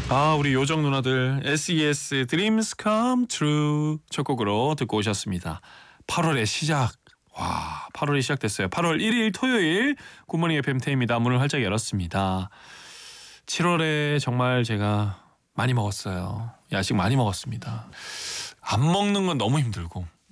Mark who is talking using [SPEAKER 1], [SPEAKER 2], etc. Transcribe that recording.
[SPEAKER 1] 아, 우리 요정 누나들 SES Dreams Come True 첫 곡으로 듣고 오셨습니다. 8월의 시작. 와, 8월이 시작됐어요. 8월 1일 토요일 굿모닝 FM입니다. 문을 활짝 열었습니다. 7월에 정말 제가 많이 먹었어요. 야식 많이 먹었습니다. 안 먹는 건 너무 힘들고